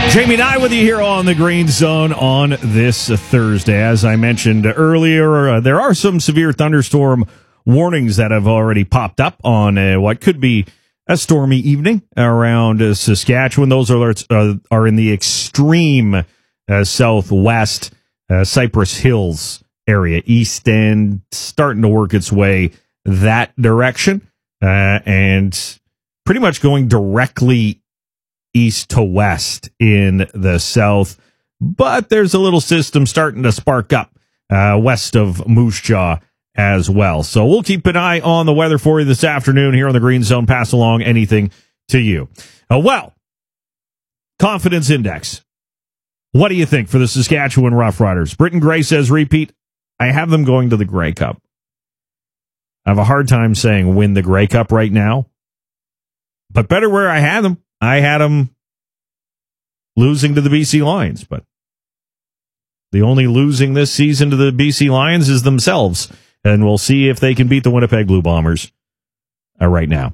Jamie and I with you here on the Green Zone on this Thursday. As I mentioned earlier, there are some severe thunderstorm warnings that have already popped up on what could be a stormy evening around Saskatchewan. Those alerts are in the extreme southwest Cypress Hills area, east end, starting to work its way that direction, and pretty much going directly east to west in the south. But there's a little system starting to spark up west of Moose Jaw as well. So we'll keep an eye on the weather for you this afternoon here on the Green Zone. Pass along anything to you. Confidence index. What do you think for the Saskatchewan Roughriders? Britton Gray says repeat. I have them going to the Grey Cup. I have a hard time saying win the Grey Cup right now, but better where I had them. I had them losing to the BC Lions, but the only losing this season to the BC Lions is themselves, and we'll see if they can beat the Winnipeg Blue Bombers right now.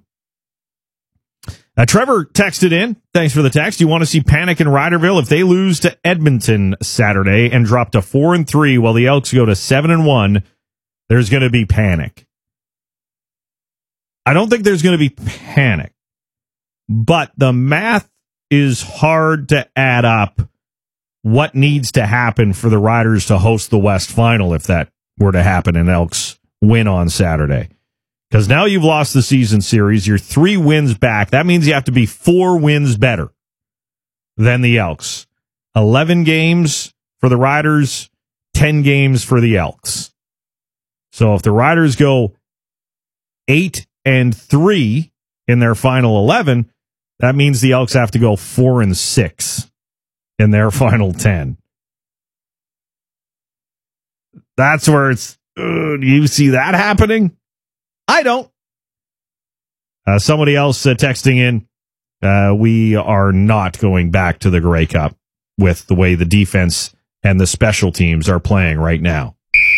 Trevor texted in. Thanks for the text. You want to see panic in Riderville? If they lose to Edmonton Saturday and drop to 4-3 while the Elks go to 7-1, there's going to be panic. I don't think there's going to be panic. But the math is hard to add up what needs to happen for the Riders to host the West Final if that were to happen and Elks win on Saturday. Because now you've lost the season series. You're 3 wins back. That means you have to be 4 wins better than the Elks. 11 games for the Riders, 10 games for the Elks. So if the Riders go 8-3 in their final 11, that means the Elks have to go 4-6 in their final 10. That's where it's, do you see that happening? I don't. Somebody else texting in, we are not going back to the Grey Cup with the way the defense and the special teams are playing right now.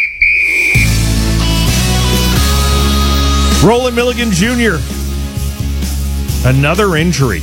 Roland Milligan Jr., another injury,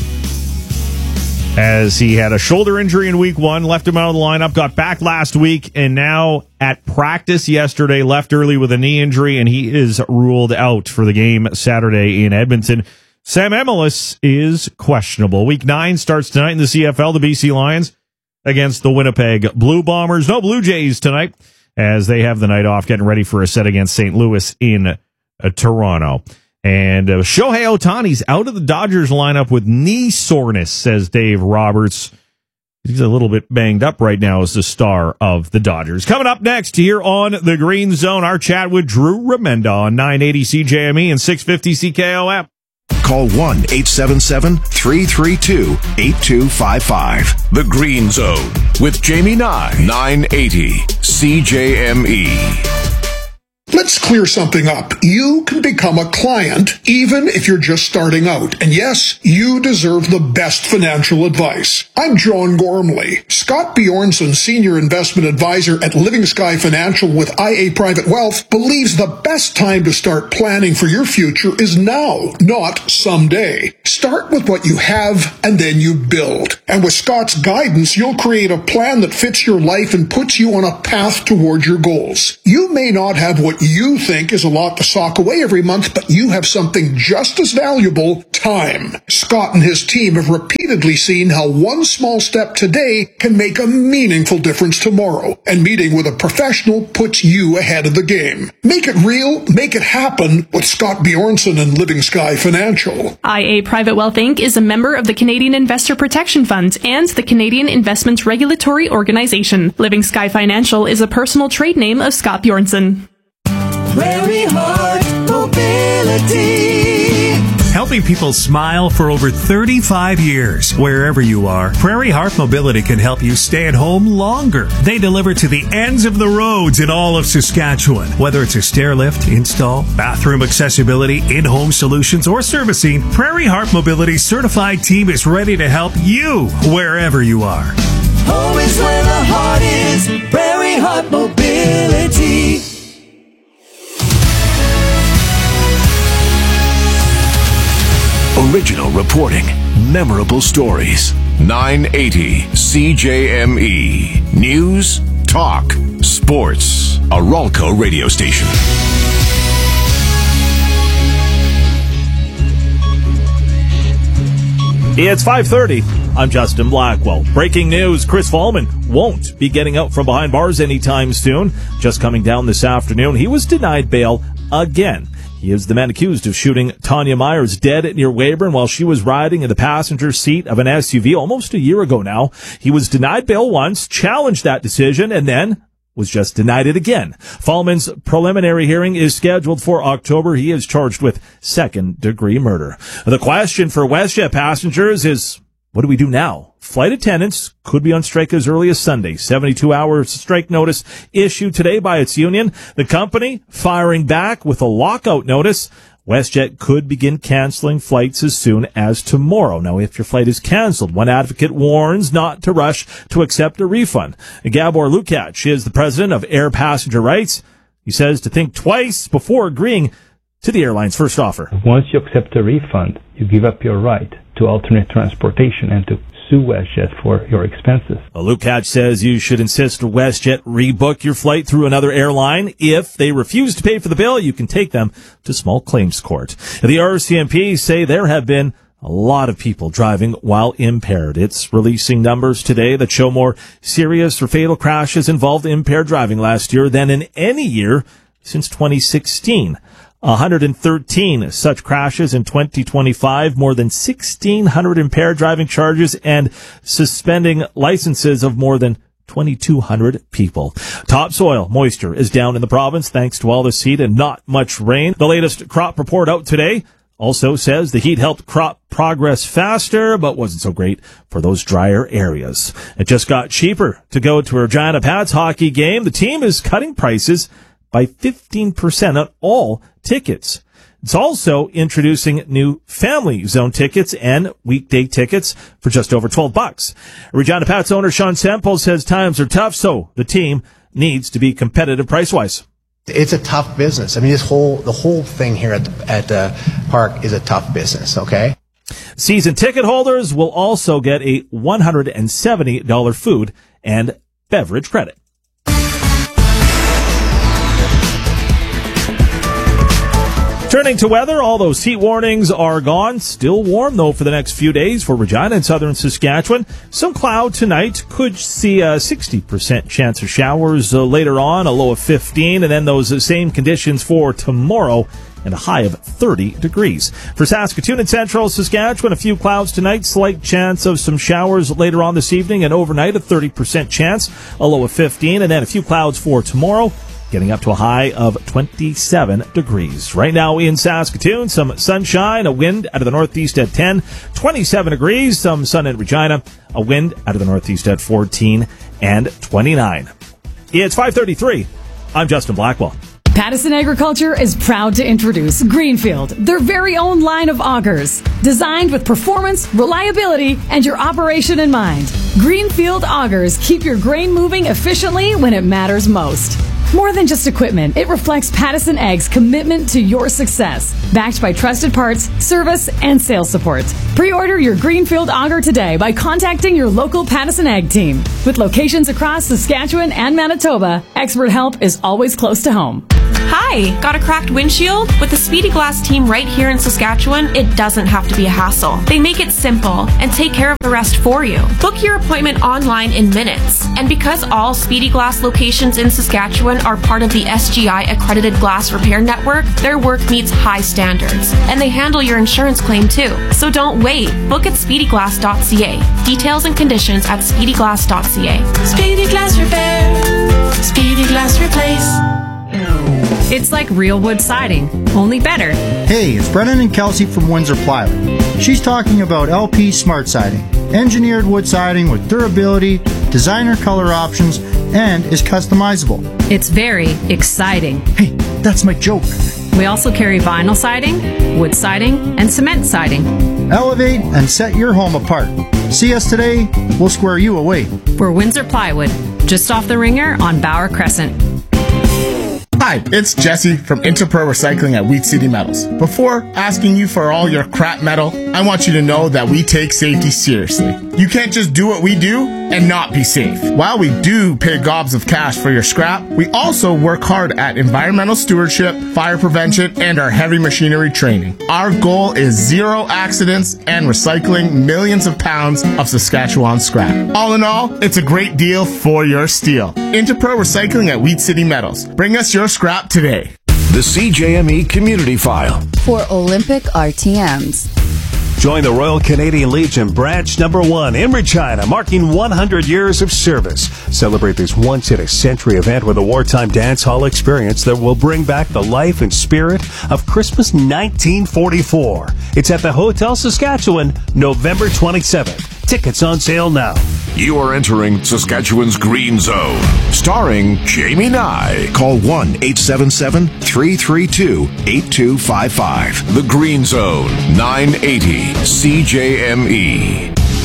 as he had a shoulder injury in week 1, left him out of the lineup, got back last week, and now at practice yesterday, left early with a knee injury, and he is ruled out for the game Saturday in Edmonton. Sam Emilus is questionable. Week 9 starts tonight in the CFL, the BC Lions against the Winnipeg Blue Bombers. No Blue Jays tonight, as they have the night off, getting ready for a set against St. Louis in Toronto. And Shohei Ohtani's out of the Dodgers lineup with knee soreness, says Dave Roberts. He's a little bit banged up right now as the star of the Dodgers. Coming up next here on the Green Zone, our chat with Drew Remenda on 980 CJME and 650 CKOM. Call 1-877-332-8255. The Green Zone with Jamie Nye, 980 CJME. Let's clear something up. You can become a client even if you're just starting out. And yes, you deserve the best financial advice. I'm John Gormley. Scott Bjornson, Senior Investment Advisor at Living Sky Financial with IA Private Wealth, believes the best time to start planning for your future is now, not someday. Start with what you have and then you build. And with Scott's guidance, you'll create a plan that fits your life and puts you on a path toward your goals. You may not have what you think is a lot to sock away every month, but you have something just as valuable, time. Scott and his team have repeatedly seen how one small step today can make a meaningful difference tomorrow, and meeting with a professional puts you ahead of the game. Make it real, make it happen with Scott Bjornson and Living Sky Financial. IA Private Wealth Inc. is a member of the Canadian Investor Protection Fund and the Canadian Investment Regulatory Organization. Living Sky Financial is a personal trade name of Scott Bjornson. Prairie Heart Mobility. Helping people smile for over 35 years. Wherever you are, Prairie Heart Mobility can help you stay at home longer. They deliver to the ends of the roads in all of Saskatchewan. Whether it's a stair lift, install, bathroom accessibility, in-home solutions, or servicing, Prairie Heart Mobility's certified team is ready to help you wherever you are. Home is where the heart is. Prairie Heart Mobility. Original reporting, memorable stories. 980 CJME. News, talk, sports. A Ralco radio station. It's 5:30. I'm Justin Blackwell. Breaking news, Chris Fallman won't be getting out from behind bars anytime soon. Just coming down this afternoon, he was denied bail again. He is the man accused of shooting Tanya Myers dead near Weyburn while she was riding in the passenger seat of an SUV almost a year ago now. He was denied bail once, challenged that decision, and then was just denied it again. Fallman's preliminary hearing is scheduled for October. He is charged with second-degree murder. The question for WestJet passengers is, what do we do now? Flight attendants could be on strike as early as Sunday. 72-hour strike notice issued today by its union. The company firing back with a lockout notice. WestJet could begin canceling flights as soon as tomorrow. Now, if your flight is canceled, one advocate warns not to rush to accept a refund. Gabor Lukács is the president of Air Passenger Rights. He says to think twice before agreeing to the airline's first offer. Once you accept a refund, you give up your right to alternate transportation and to sue WestJet for your expenses. Lukács says you should insist WestJet rebook your flight through another airline. If they refuse to pay for the bill, you can take them to small claims court. The RCMP say there have been a lot of people driving while impaired. It's releasing numbers today that show more serious or fatal crashes involved impaired driving last year than in any year since 2016. 113 such crashes in 2025, more than 1,600 impaired driving charges, and suspending licenses of more than 2,200 people. Topsoil moisture is down in the province thanks to all this heat and not much rain. The latest crop report out today also says the heat helped crop progress faster, but wasn't so great for those drier areas. It just got cheaper to go to a Regina Pats hockey game. The team is cutting prices by 15% on all tickets. It's also introducing new family zone tickets and weekday tickets for just over $12. Regina Pats owner Sean Semple says times are tough, so the team needs to be competitive price-wise. It's a tough business. I mean, the whole thing here at the park is a tough business, okay? Season ticket holders will also get a $170 food and beverage credit. Turning to weather, all those heat warnings are gone. Still warm, though, for the next few days for Regina and southern Saskatchewan. Some cloud tonight. Could see a 60% chance of showers later on, a low of 15, and then those same conditions for tomorrow and a high of 30 degrees. For Saskatoon and central Saskatchewan, a few clouds tonight, slight chance of some showers later on this evening, and overnight a 30% chance, a low of 15, and then a few clouds for tomorrow, getting up to a high of 27 degrees. Right now in Saskatoon, some sunshine, a wind out of the northeast at 10, 27 degrees, some sun in Regina, a wind out of the northeast at 14 and 29. It's 5:33. I'm Justin Blackwell. Pattison Agriculture is proud to introduce Greenfield, their very own line of augers. Designed with performance, reliability, and your operation in mind. Greenfield augers keep your grain moving efficiently when it matters most. More than just equipment, it reflects Pattison Ag's commitment to your success. Backed by trusted parts, service, and sales support. Pre-order your Greenfield auger today by contacting your local Pattison Ag team. With locations across Saskatchewan and Manitoba, expert help is always close to home. Hi, got a cracked windshield? With the Speedy Glass team right here in Saskatchewan, it doesn't have to be a hassle. They make it simple and take care of the rest for you. Book your appointment online in minutes. And because all Speedy Glass locations in Saskatchewan are part of the SGI accredited glass repair network, their work meets high standards. And they handle your insurance claim too. So don't wait. Book at speedyglass.ca. Details and conditions at speedyglass.ca. Speedy Glass Repair. Speedy Glass Replace. It's like real wood siding, only better. Hey, it's Brennan and Kelsey from Windsor Plywood. She's talking about LP Smart Siding. Engineered wood siding with durability, designer color options, and is customizable. It's very exciting. Hey, that's my joke. We also carry vinyl siding, wood siding, and cement siding. Elevate and set your home apart. See us today, we'll square you away. We're Windsor Plywood, just off the Ringer on Bauer Crescent. Hi, it's Jesse from Interpro Recycling at Wheat City Metals. Before asking you for all your crap metal, I want you to know that we take safety seriously. You can't just do what we do and not be safe. While we do pay gobs of cash for your scrap, we also work hard at environmental stewardship, fire prevention, and our heavy machinery training. Our goal is zero accidents and recycling millions of pounds of Saskatchewan scrap. All in all, it's a great deal for your steel. Interpro Recycling at Wheat City Metals. Bring us your scrap today. The CJME Community File. For Olympic RTMs. Join the Royal Canadian Legion Branch No. 1 in Regina, marking 100 years of service. Celebrate this once-in-a-century event with a wartime dance hall experience that will bring back the life and spirit of Christmas 1944. It's at the Hotel Saskatchewan, November 27th. Tickets on sale now. You are entering Saskatchewan's Green Zone, starring Jamie Nye. Call 1-877-332-8255. The Green Zone, 980 CJME.